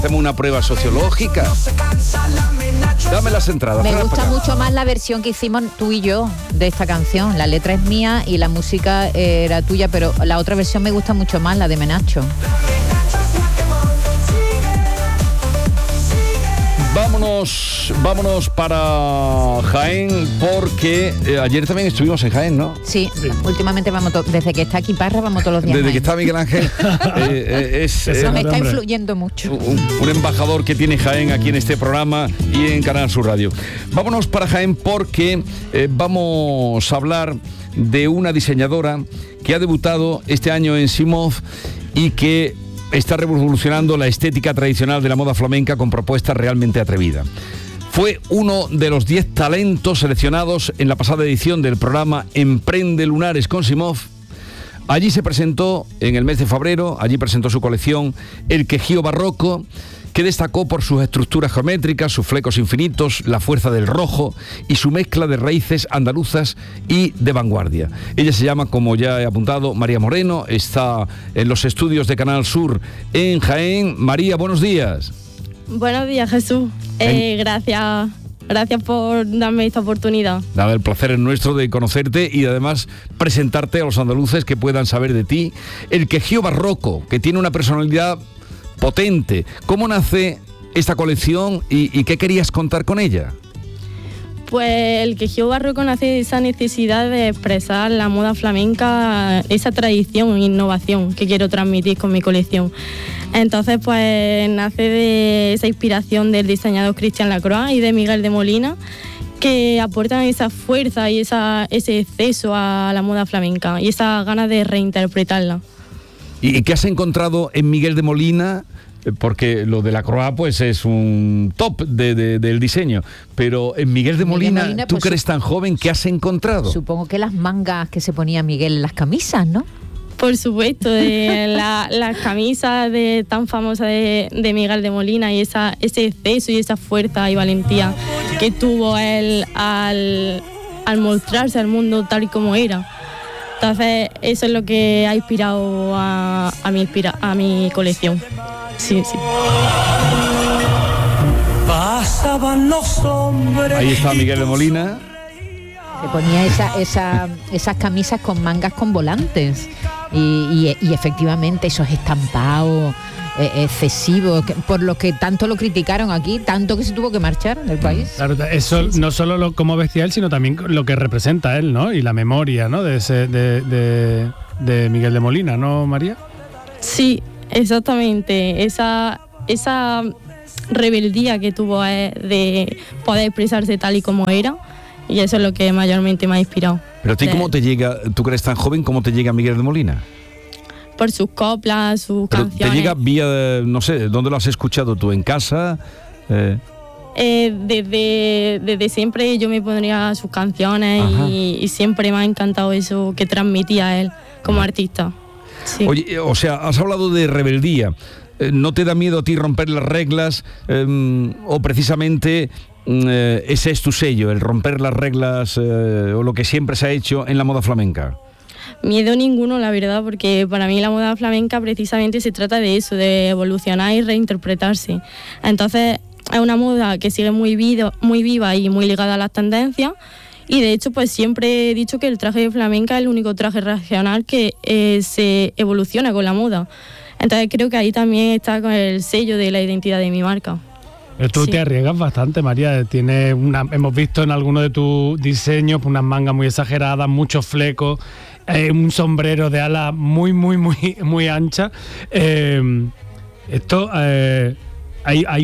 Hacemos una prueba sociológica. Dame las entradas. Me gusta mucho más la versión que hicimos tú y yo de esta canción. La letra es mía y la música era tuya, pero la otra versión me gusta mucho más, la de Menacho. Vámonos para Jaén, porque ayer también estuvimos en Jaén, ¿no? Sí. Últimamente vamos desde que está aquí Parra vamos todos los días. Desde que está Miguel Ángel eso me está influyendo mucho. Un embajador que tiene Jaén aquí en este programa y en Canal Sur Radio. Vámonos para Jaén porque vamos a hablar de una diseñadora que ha debutado este año en Simov y que está revolucionando la estética tradicional de la moda flamenca con propuestas realmente atrevidas. Fue uno de los 10 talentos seleccionados en la pasada edición del programa Emprende Lunares con Simov. Allí se presentó en el mes de febrero, allí presentó su colección El Quejío Barroco, que destacó por sus estructuras geométricas, sus flecos infinitos, la fuerza del rojo y su mezcla de raíces andaluzas y de vanguardia. Ella se llama, como ya he apuntado, María Moreno, está en los estudios de Canal Sur en Jaén. María, buenos días. Buenos días, Jesús. Gracias por darme esta oportunidad. Nada, el placer es nuestro de conocerte y además presentarte a los andaluces que puedan saber de ti. El Quejío Barroco, que tiene una personalidad potente. ¿Cómo nace esta colección y qué querías contar con ella? Pues el Quejío Barroco nace de esa necesidad de expresar la moda flamenca, esa tradición e innovación que quiero transmitir con mi colección. Entonces, pues nace de esa inspiración del diseñador Christian Lacroix y de Miguel de Molina, que aportan esa fuerza y ese exceso a la moda flamenca y esa ganas de reinterpretarla. ¿Y qué has encontrado en Miguel de Molina? Porque lo de Lacroix pues es un top del diseño, pero en Miguel de Molina, tú pues, que eres tan joven, ¿qué has encontrado? Supongo que las mangas que se ponía Miguel en las camisas, ¿no? Por supuesto, las camisas tan famosas de Miguel de Molina y ese exceso y esa fuerza y valentía que tuvo él al mostrarse al mundo tal y como era. Entonces, eso es lo que ha inspirado a mi colección. Sí. Pasaban los hombres. Ahí está Miguel de Molina. Se ponía esas camisas con mangas con volantes y efectivamente esos estampados excesivos, por lo que tanto lo criticaron aquí, tanto que se tuvo que marchar del país. Claro, eso no solo cómo vestía él, sino también lo que representa él, ¿no? Y la memoria, ¿no? De Miguel de Molina, ¿no, María? Sí, exactamente. Esa rebeldía que tuvo de poder expresarse tal y como era, y eso es lo que mayormente me ha inspirado. Pero a ti, ¿cómo te llega, tú que eres tan joven, cómo te llega Miguel de Molina? Por sus coplas, sus canciones. ¿Te llega vía, no sé, dónde lo has escuchado tú, en casa? Desde siempre yo me pondría sus canciones y siempre me ha encantado eso que transmitía él como artista. Sí. Oye, o sea, has hablado de rebeldía. ¿No te da miedo a ti romper las reglas o precisamente ese es tu sello, el romper las reglas o lo que siempre se ha hecho en la moda flamenca? Miedo ninguno, la verdad, porque para mí la moda flamenca precisamente se trata de eso, de evolucionar y reinterpretarse. Entonces es una moda que sigue muy viva y muy ligada a las tendencias, y de hecho pues siempre he dicho que el traje de flamenca es el único traje regional que se evoluciona con la moda. Entonces creo que ahí también está con el sello de la identidad de mi marca. Pero tú te arriesgas bastante, María. Hemos visto en algunos de tus diseños unas mangas muy exageradas, muchos flecos, un sombrero de ala muy ancha. Hay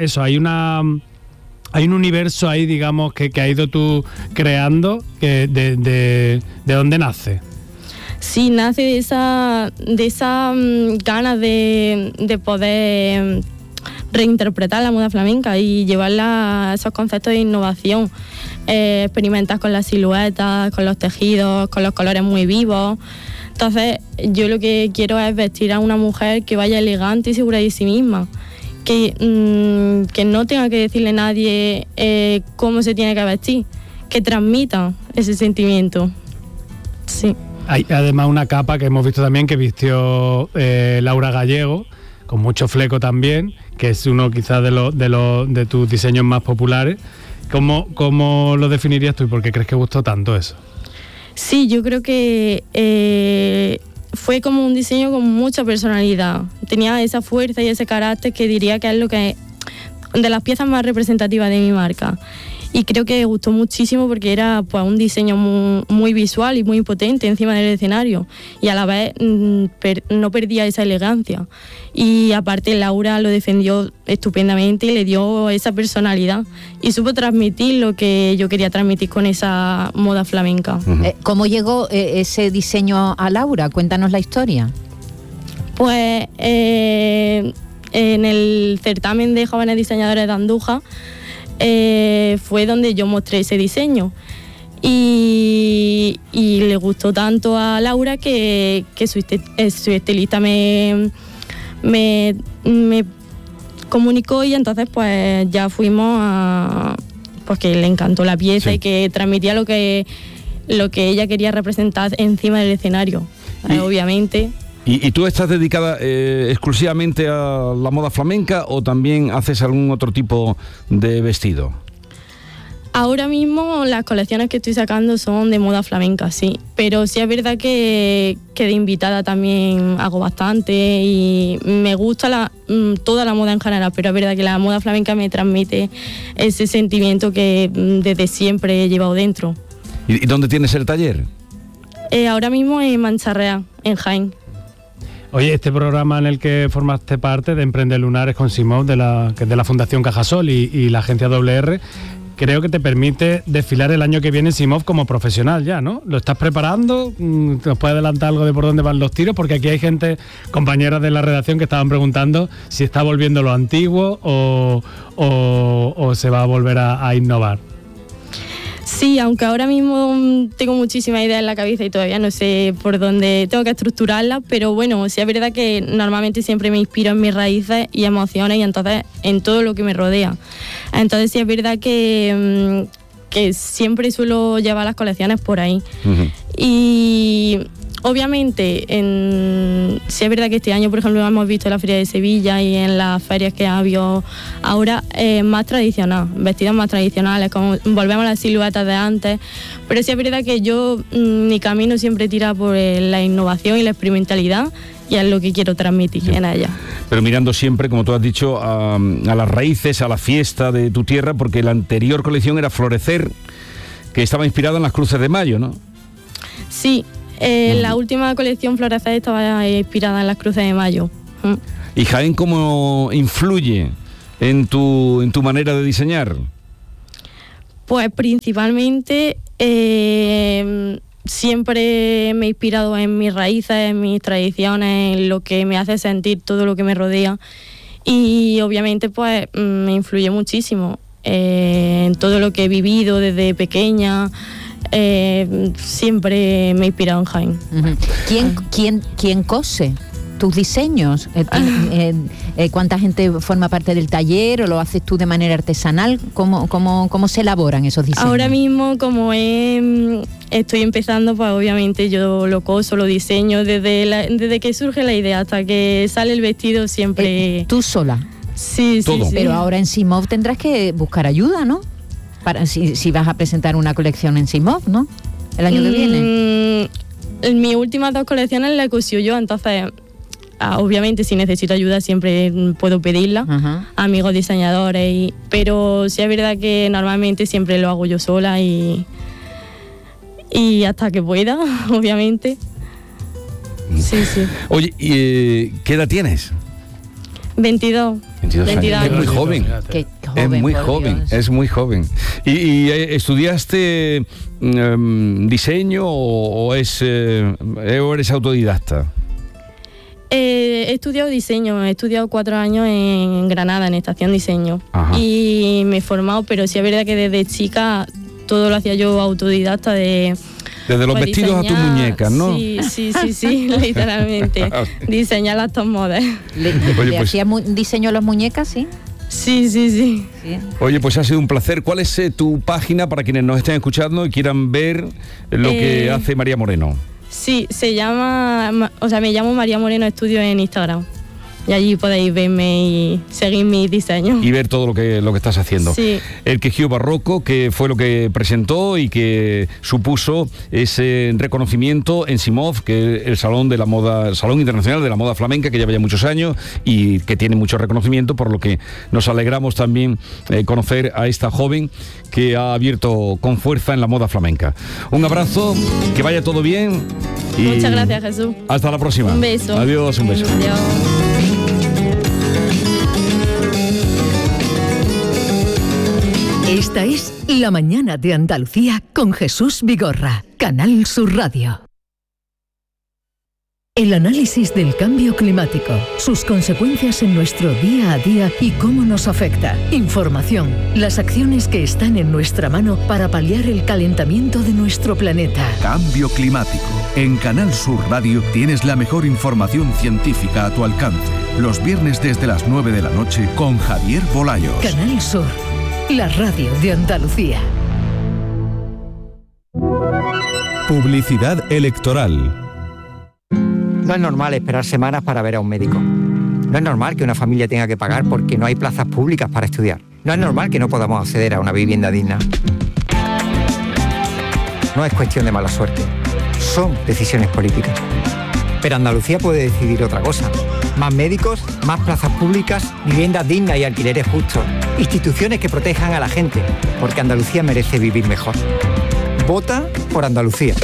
un universo ahí, digamos, que ha ido tú creando, que ¿de dónde nace? Sí, nace de esa ganas de poder reinterpretar la moda flamenca y llevarla a esos conceptos de innovación. Experimentar con las siluetas, con los tejidos, con los colores muy vivos. Entonces, yo lo que quiero es vestir a una mujer que vaya elegante y segura de sí misma. Que no tenga que decirle a nadie cómo se tiene que vestir. Que transmita ese sentimiento. Sí. Hay además una capa que hemos visto también que vistió Laura Gallego, con mucho fleco también, que es uno quizás de tus diseños más populares. ¿Cómo lo definirías tú y por qué crees que gustó tanto eso? Sí, yo creo que fue como un diseño con mucha personalidad. Tenía esa fuerza y ese carácter que diría que es lo que de las piezas más representativas de mi marca. Y creo que gustó muchísimo porque era pues un diseño muy visual y muy potente encima del escenario, y a la vez no perdía esa elegancia. Y aparte Laura lo defendió estupendamente y le dio esa personalidad y supo transmitir lo que yo quería transmitir con esa moda flamenca. ¿Cómo llegó ese diseño a Laura? Cuéntanos la historia. Pues en el certamen de jóvenes diseñadores de Andújar fue donde yo mostré ese diseño y le gustó tanto a Laura que su estilista me comunicó, y entonces pues ya fuimos a... pues que le encantó la pieza, sí, y que transmitía lo que ella quería representar encima del escenario, obviamente. ¿Y tú estás dedicada exclusivamente a la moda flamenca o también haces algún otro tipo de vestido? Ahora mismo las colecciones que estoy sacando son de moda flamenca, sí. Pero sí es verdad que de invitada también hago bastante y me gusta toda la moda en general, pero es verdad que la moda flamenca me transmite ese sentimiento que desde siempre he llevado dentro. ¿Y dónde tienes el taller? Ahora mismo en Mancharrea, en Jaén. Oye, este programa en el que formaste parte de Emprende Lunares con Simov, de la Fundación Cajasol y la agencia WR, creo que te permite desfilar el año que viene en Simov como profesional ya, ¿no? ¿Lo estás preparando? ¿Nos puedes adelantar algo de por dónde van los tiros? Porque aquí hay gente, compañeras de la redacción, que estaban preguntando si está volviendo lo antiguo o se va a volver a innovar. Sí, aunque ahora mismo tengo muchísimas ideas en la cabeza y todavía no sé por dónde tengo que estructurarlas, pero bueno, sí es verdad que normalmente siempre me inspiro en mis raíces y emociones, y entonces en todo lo que me rodea. Entonces sí es verdad que siempre suelo llevar las colecciones por ahí. Uh-huh. Y obviamente, sí es verdad que este año, por ejemplo, lo hemos visto en la Feria de Sevilla y en las ferias que ha habido ahora, más tradicional, vestidos más tradicionales, como volvemos a las siluetas de antes, pero sí es verdad que mi camino siempre tira por la innovación y la experimentalidad, y es lo que quiero transmitir, sí, en ella. Pero mirando siempre, como tú has dicho, a las raíces, a la fiesta de tu tierra, porque la anterior colección era Florecer, que estaba inspirada en las Cruces de Mayo, ¿no? Sí. La última colección Florecer estaba inspirada en las Cruces de Mayo. ¿Y Jaén cómo influye en tu manera de diseñar? Pues principalmente siempre me he inspirado en mis raíces, en mis tradiciones, en lo que me hace sentir todo lo que me rodea, y obviamente pues me influye muchísimo en todo lo que he vivido desde pequeña. Siempre me he inspirado en Jaén. Uh-huh. ¿Quién cose tus diseños? ¿Cuánta gente forma parte del taller, o lo haces tú de manera artesanal? ¿Cómo se elaboran esos diseños? Ahora mismo, como estoy empezando, pues obviamente yo lo coso, lo diseño desde que surge la idea hasta que sale el vestido, siempre... ¿Tú sola? Sí, todo. Sí. Pero ahora en Simov tendrás que buscar ayuda, ¿no? Para si vas a presentar una colección en Simov, ¿no? El año que viene. En mis últimas 2 colecciones la he cosido yo, entonces obviamente si necesito ayuda siempre puedo pedirla, uh-huh, a amigos diseñadores, pero sí es verdad que normalmente siempre lo hago yo sola y hasta que pueda, obviamente. Sí. Oye, ¿qué edad tienes? 22 años. Es muy joven. Es muy joven, Dios. es muy joven. ¿Y estudiaste diseño o eres autodidacta? He estudiado diseño, he estudiado 4 años en Granada, en Estación Diseño. Ajá. Y me he formado, pero sí es verdad que desde chica todo lo hacía yo autodidacta desde los vestidos diseñar, a tus muñecas, ¿no? Sí, literalmente. Diseñar las top models. ¿Le hacías diseño a las muñecas, sí? Sí. Oye, pues ha sido un placer. ¿Cuál es tu página para quienes nos estén escuchando y quieran ver lo que hace María Moreno? Sí, me llamo María Moreno Estudio en Instagram. y allí podéis verme y seguir mis diseños. Y ver todo lo que estás haciendo. Sí. El Quejío Barroco, que fue lo que presentó y que supuso ese reconocimiento en SIMOF, que es el Salón Internacional de la Moda Flamenca, que lleva ya muchos años y que tiene mucho reconocimiento, por lo que nos alegramos también conocer a esta joven que ha abierto con fuerza en la moda flamenca. Un abrazo, que vaya todo bien. Y muchas gracias, Jesús. Hasta la próxima. Un beso. Adiós, un beso. Adiós. Esta es La Mañana de Andalucía con Jesús Vigorra, Canal Sur Radio. El análisis del cambio climático, sus consecuencias en nuestro día a día y cómo nos afecta. Información, las acciones que están en nuestra mano para paliar el calentamiento de nuestro planeta. Cambio climático. En Canal Sur Radio tienes la mejor información científica a tu alcance. Los viernes desde las 9 de la noche con Javier Bolayos. Canal Sur, la radio de Andalucía. Publicidad electoral. No es normal esperar semanas para ver a un médico. No es normal que una familia tenga que pagar porque no hay plazas públicas para estudiar. No es normal que no podamos acceder a una vivienda digna. No es cuestión de mala suerte. Son decisiones políticas. Pero Andalucía puede decidir otra cosa. Más médicos, más plazas públicas, viviendas dignas y alquileres justos. Instituciones que protejan a la gente, porque Andalucía merece vivir mejor. Vota por Andalucía.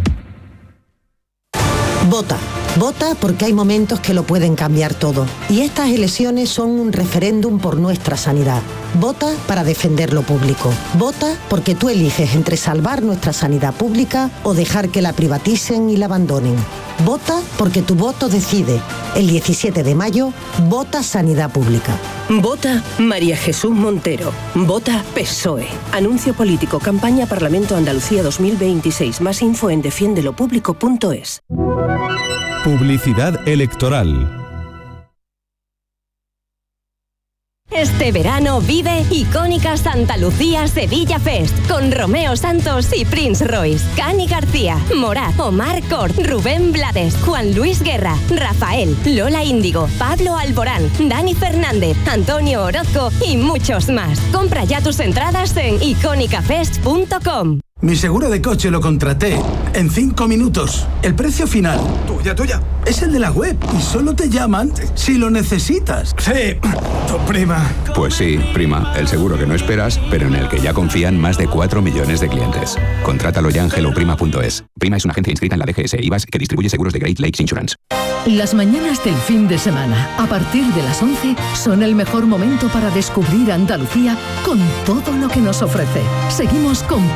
Vota. Vota porque hay momentos que lo pueden cambiar todo. Y estas elecciones son un referéndum por nuestra sanidad. Vota para defender lo público. Vota porque tú eliges entre salvar nuestra sanidad pública o dejar que la privaticen y la abandonen. Vota porque tu voto decide. El 17 de mayo, vota Sanidad Pública. Vota María Jesús Montero. Vota PSOE. Anuncio político. Campaña Parlamento Andalucía 2026. Más info en defiendelopublico.es. Publicidad electoral. Este verano vive Icónica Santa Lucía Sevilla Fest con Romeo Santos y Prince Royce, Cani García, Morat, Omar Cort, Rubén Blades, Juan Luis Guerra, Rafael, Lola Índigo, Pablo Alborán, Dani Fernández, Antonio Orozco y muchos más. Compra ya tus entradas en icónicafest.com. Mi seguro de coche lo contraté en 5 minutos. El precio final, tuya, es el de la web y solo te llaman si lo necesitas. Sí, tu prima. Pues sí, prima, el seguro que no esperas, pero en el que ya confían más de 4 millones de clientes. Contrátalo ya en helloprima.es. Prima es una agencia inscrita en la DGS IVAS que distribuye seguros de Great Lakes Insurance. Las mañanas del fin de semana, a partir de las 11, son el mejor momento para descubrir Andalucía con todo lo que nos ofrece. Seguimos con